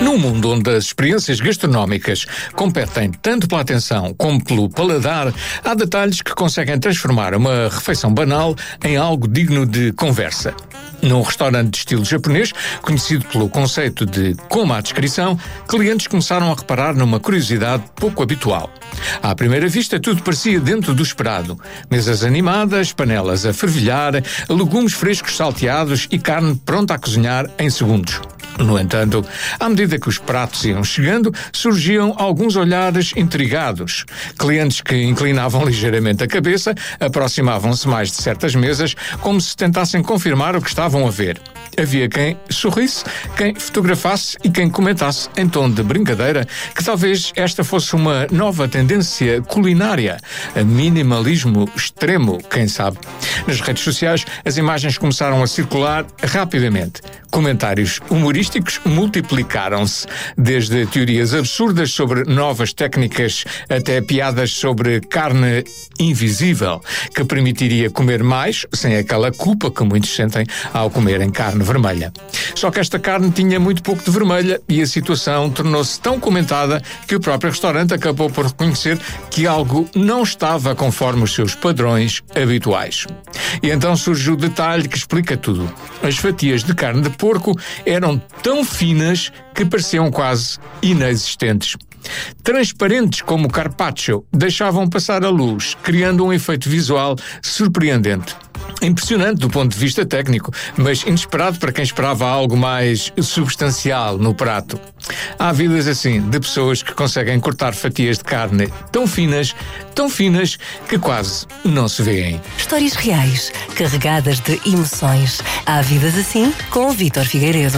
Num mundo onde as experiências gastronómicas competem tanto pela atenção como pelo paladar, há detalhes que conseguem transformar uma refeição banal em algo digno de conversa. Num restaurante de estilo japonês, conhecido pelo conceito de coma à descrição, clientes começaram a reparar numa curiosidade pouco habitual. À primeira vista, tudo parecia dentro do esperado. Mesas animadas, panelas a fervilhar, legumes frescos salteados e carne pronta a cozinhar em segundos. No entanto, à medida que os pratos iam chegando, surgiam alguns olhares intrigados. Clientes que inclinavam ligeiramente a cabeça aproximavam-se mais de certas mesas, como se tentassem confirmar o que estavam a ver. Havia quem sorrisse, quem fotografasse e quem comentasse em tom de brincadeira que talvez esta fosse uma nova tendência culinária, a minimalismo extremo, quem sabe. Nas redes sociais, as imagens começaram a circular rapidamente. Comentários humorísticos multiplicaram-se, desde teorias absurdas sobre novas técnicas até piadas sobre carne invisível, que permitiria comer mais, sem aquela culpa que muitos sentem ao comerem carne vermelha. Só que esta carne tinha muito pouco de vermelha e a situação tornou-se tão comentada que o próprio restaurante acabou por reconhecer que algo não estava conforme os seus padrões habituais. E então surge o detalhe que explica tudo. As fatias de carne de porco eram tão finas que pareciam quase inexistentes. Transparentes como o carpaccio, deixavam passar a luz, criando um efeito visual surpreendente. Impressionante do ponto de vista técnico, mas inesperado para quem esperava algo mais substancial no prato. Há vidas assim, de pessoas que conseguem cortar fatias de carne tão finas, que quase não se vêem. Histórias reais, carregadas de emoções. Há vidas assim com o Vítor Figueiredo.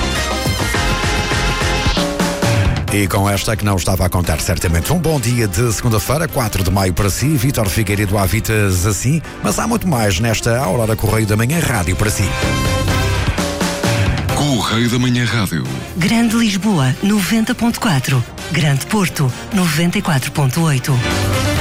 E com esta que não estava a contar certamente. Um bom dia de segunda-feira, 4 de maio para si. Vítor Figueiredo, há vidas assim, mas há muito mais nesta Aurora Correio da Manhã Rádio para si. Correio da Manhã Rádio. Grande Lisboa, 90.4. Grande Porto, 94.8.